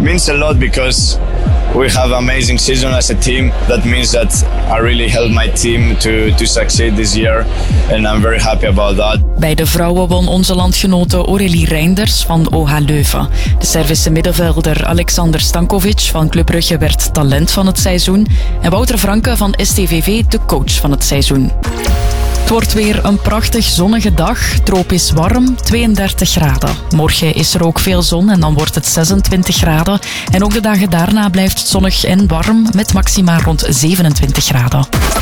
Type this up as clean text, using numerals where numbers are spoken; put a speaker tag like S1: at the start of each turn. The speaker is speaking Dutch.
S1: means a lot because we have an amazing season as a team. That means that I really helped my team to succeed this year. And I'm very happy about that.
S2: Bij de vrouwen won onze landgenote Aurélie Reinders van OH Leuven. De Servische middenvelder Alexander Stankovic van Club Brugge werd talent van het seizoen. En Wouter Franke van STVV de coach van het seizoen. Het wordt weer een prachtig zonnige dag. Tropisch warm, 32 graden. Morgen is er ook veel zon en dan wordt het 26 graden. En ook de dagen daarna blijft het zonnig en warm met maxima rond 27 graden.